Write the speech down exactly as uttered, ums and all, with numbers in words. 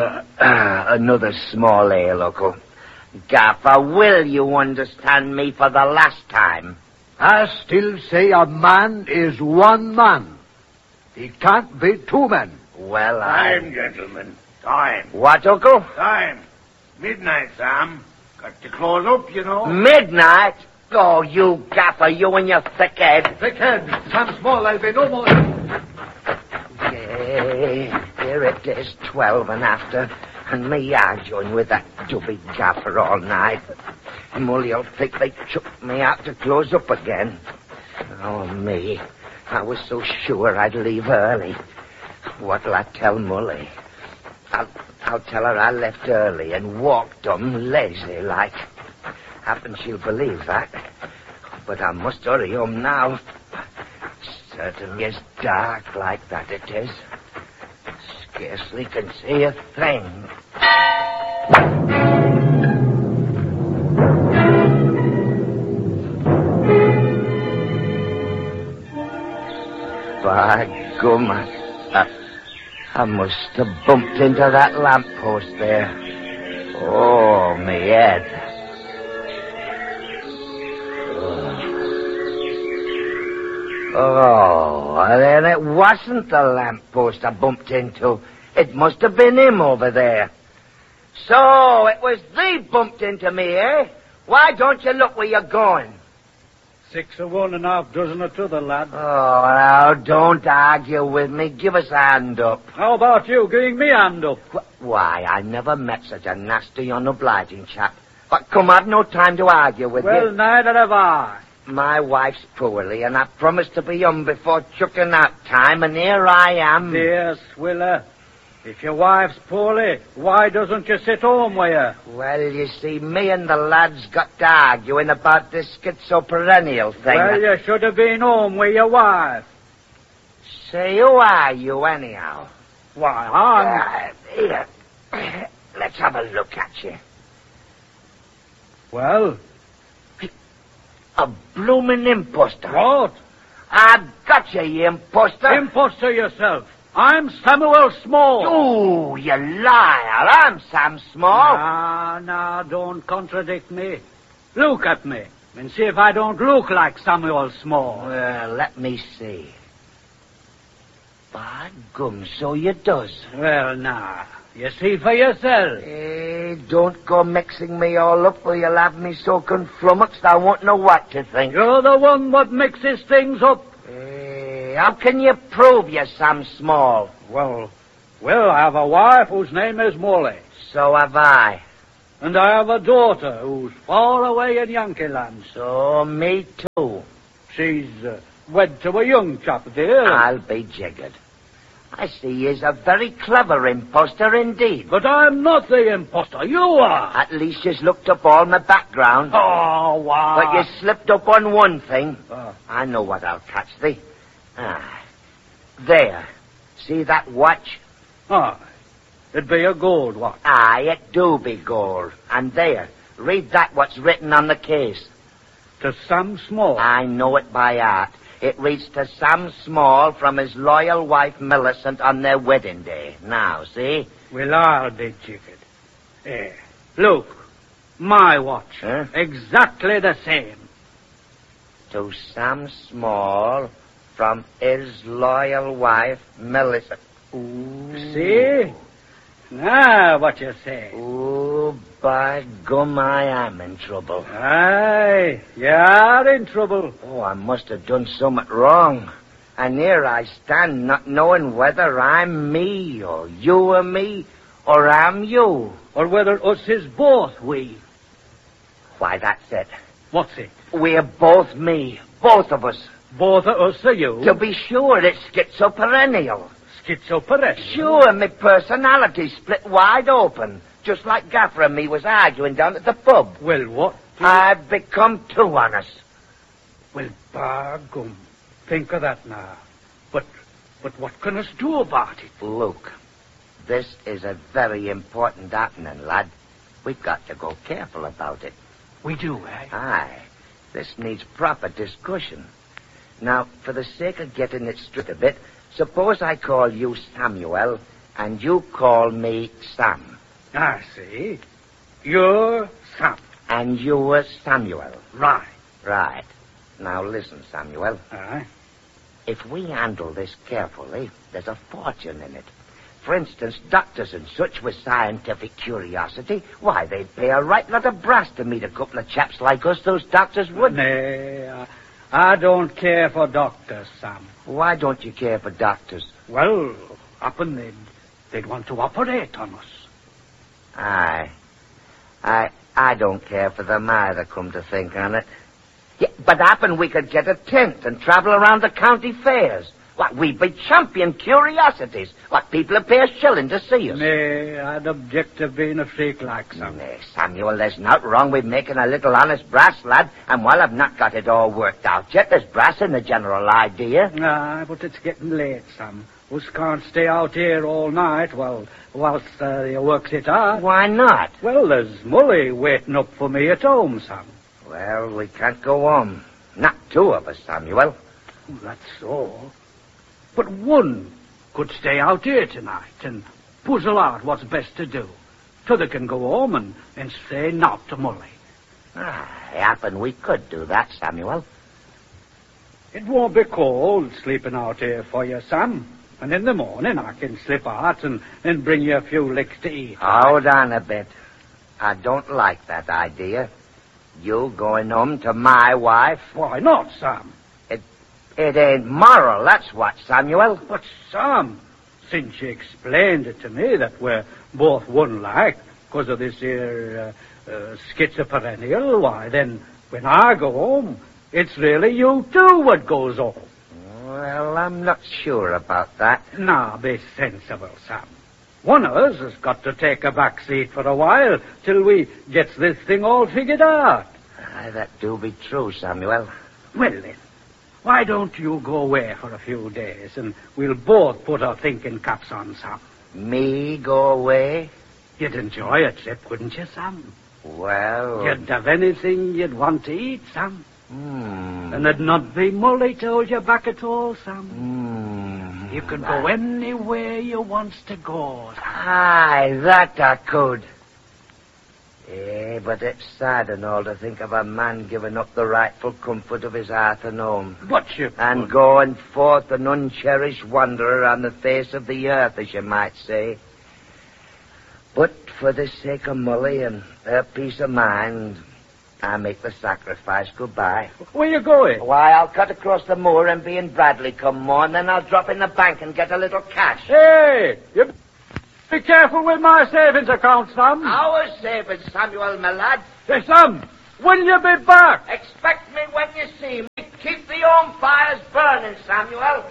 Uh, uh, another small ale, Uncle. Gaffer, will you understand me for the last time? I still say a man is one man. He can't be two men. Well, I... Time, gentlemen. Time. What, Uncle? Time. Midnight, Sam. Got to close up, you know. Midnight? Oh, you Gaffer, you and your thick head. Thick head. Sam Small, I'll be no more... Yeah, here it is, twelve and after, and me arguing with that dubby Gaffer all night. Mully'll think they chucked me out to close up again. Oh, me. I was so sure I'd leave early. What'll I tell Mully? I'll, I'll tell her I left early and walked um lazy like. Happen she'll believe that. But I must hurry home now. Certainly is dark like that it is. Scarcely can see a thing. By gum, I, I must have bumped into that lamppost there. Oh, me head. Oh, well, then it wasn't the lamppost I bumped into. It must have been him over there. So, it was thee bumped into me, eh? Why don't you look where you're going? Six of one and a half dozen of t'other, lad. Oh, now, don't argue with me. Give us a hand up. How about you giving me a hand up? Wh- Why, I never met such a nasty, unobliging chap. But come, I've no time to argue with Well, you. neither have I. My wife's poorly, and I promised to be home before chucking out time, and here I am. Dear Swiller, if your wife's poorly, why doesn't you sit home with her? Well, you see, me and the lads got to arguing about this schizoperennial thing. Well, you should have been home with your wife. Say, who are you, anyhow? Why, I'm... Uh, here, let's have a look at you. Well, A blooming imposter. what? I've got you, you imposter. Imposter yourself. I'm Samuel Small. Oh, you liar. I'm Sam Small. Nah, nah, don't contradict me. Look at me and see if I don't look like Samuel Small. Well, let me see. By gum, so you does. Well, nah, you see for yourself. Eh, don't go mixing me all up or you'll have me so conflummoxed I won't know what to think. You're the one what mixes things up. Eh, how can you prove you're Sam Small? Well, well, I have a wife whose name is Molly. So have I. And I have a daughter who's far away in Yankee land. So me too. She's uh, wed to a young chap there. I'll be jiggered. I see he's a very clever imposter indeed. But I'm not the imposter. You are. At least you've looked up all my background. Oh, wow. But you slipped up on one thing. Uh, I know what I'll catch thee. Ah, there. See that watch? ah, it'd be a gold watch. Aye, it do be gold. And there, read that what's written on the case. To Sam Small. I know it by heart. It reads to Sam Small from his loyal wife Millicent on their wedding day. Now, see? Well, I'll be jiggered. Eh, look, my watch. Huh? Exactly the same. To Sam Small from his loyal wife Millicent. Ooh. See? Now, what you say? Ooh, by gum, I am in trouble. Aye, you're in trouble. Oh, I must have done something wrong. And here I stand, not knowing whether I'm me, or you are me, or I'm you. Or whether us is both we. Why, that's it. What's it? We're both me, both of us. Both of us are you? To be sure, it's schizoperennial. Schizophrenic. Sure, my personality split wide open, just like Gaffer and me was arguing down at the pub. Well, what? I've become too honest. Well, by gum. Think of that now. But, but what can us do about it? Luke, this is a very important happening, lad. We've got to go careful about it. We do, eh? Aye. This needs proper discussion. Now, for the sake of getting it straight a bit, suppose I call you Samuel, And you call me Sam. I see. You're Sam. And you were Samuel. Right. Right. Now listen, Samuel. Aye. If we handle this carefully, there's a fortune in it. For instance, doctors and such with scientific curiosity, why, they'd pay a right lot of brass to meet a couple of chaps like us, those doctors would. Nay, I, I don't care for doctors, Sam. Why don't you care for doctors? Well, happen they'd, they'd want to operate on us. Aye. I I don't care for them either, come to think on it. Yeah, but happen we could get a tent and travel around the county fairs. What, we'd be champion curiosities. What, people would pay a shilling to see us. Nay, I'd object to being a freak like Sam. Nay, Samuel, there's not wrong with making a little honest brass, lad. And while I've not got it all worked out yet, there's brass in the general idea. Aye, but it's getting late, Sam. Us can't stay out here all night while, whilst uh, you works it out. Why not? Well, there's Mully waiting up for me at home, Sam. Well, we can't go home. Not two of us, Samuel. That's so. But one could stay out here tonight and puzzle out what's best to do. T'other can go home and, and say not to Mully. Ah, happen we could do that, Samuel. It won't be cold sleeping out here for you, Sam. And in the morning I can slip out and, and bring you a few licks to eat. Hold on a bit. I don't like that idea. You going home to my wife? Why not, Sam? It it ain't moral, that's what, Samuel. But, Sam, since you explained it to me that we're both one-like because of this here uh, uh, schizoperennial, why, then when I go home, it's really you too what goes home. Well, I'm not sure about that. Now, be sensible, Sam. One of us has got to take a back seat for a while till we gets this thing all figured out. Aye, that do be true, Samuel. Well, then, why don't you go away for a few days and we'll both put our thinking caps on, Sam? Me go away? You'd enjoy a trip, wouldn't you, Sam? Well... You'd have anything you'd want to eat, Sam. Hmm. And there'd not be Mully to hold you back at all, Sam. Hmm. You could go anywhere you wants to go, Sam. Aye, that I could. Eh, but it's sad and all to think of a man giving up the rightful comfort of his hearth and home. But you And could. going forth an uncherished wanderer on the face of the earth, as you might say. But for the sake of Mully and her peace of mind, I make the sacrifice. Goodbye. Where you going? Why, I'll cut across the moor and be in Bradley come morn, then I'll drop in the bank and get a little cash. Hey, you be careful with my savings account, Sam. Our savings, Samuel, my lad. Hey, Sam, when you be back? Expect me when you see me. Keep the home fires burning, Samuel.